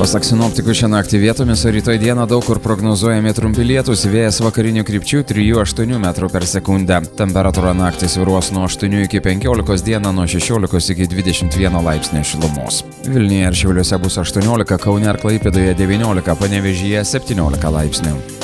Pasak sinoptikų, šią naktį vietomis, o rytoj dieną daug kur prognozuojami trumpi lietūs, vėjas vakarinių krypčių 3–8 m/s. Temperatūra naktį svyruos nuo 8 iki 15, dieną nuo 16 iki 21 laipsnio šilumos. Vilniuje ir Šiauliuose bus 18, Kaune ir Klaipėdoje 19, Panevėžyje 17 laipsnių.